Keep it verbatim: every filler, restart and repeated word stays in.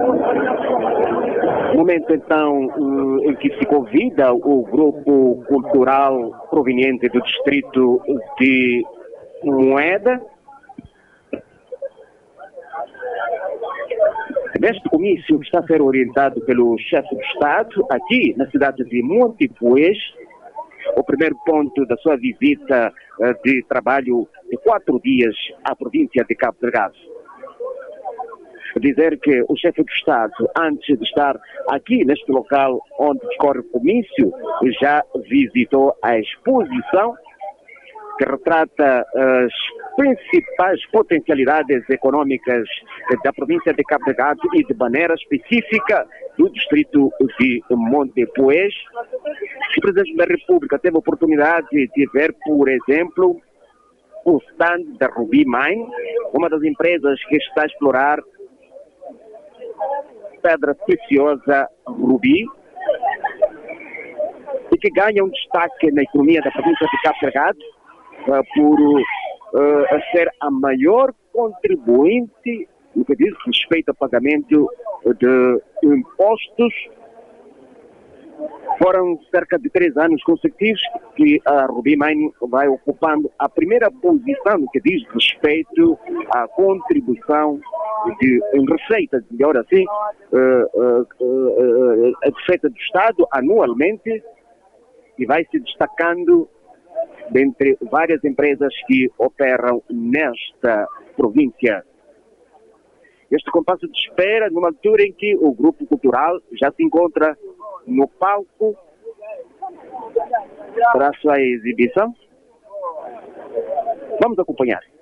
Momento então em que se convida o grupo cultural proveniente do distrito de Moeda. Neste comício que está a ser orientado pelo chefe do Estado, aqui na cidade de Montepuez, o primeiro ponto da sua visita de trabalho de quatro dias à província de Cabo Delgado. Dizer que o chefe do Estado, antes de estar aqui neste local onde decorre o comício, já visitou a exposição que retrata as principais potencialidades econômicas da província de Cabo Delgado e de maneira específica do distrito de Montepuez. O Presidente da República teve a oportunidade de ver, por exemplo, o stand da Ruby Mine, uma das empresas que está a explorar pedra preciosa rubi e que ganha um destaque na economia da província de Cabo Delgado uh, por uh, ser a maior contribuinte no que diz respeito ao pagamento de impostos. Foram cerca de três anos consecutivos que a Ruby Mine vai ocupando a primeira posição no que diz respeito à contribuição de em receita, melhor assim, uh, uh, uh, uh, feita do Estado anualmente, e vai se destacando dentre várias empresas que operam nesta província. Este compasso de espera numa altura em que o grupo cultural já se encontra no palco para a sua exibição. Vamos acompanhar.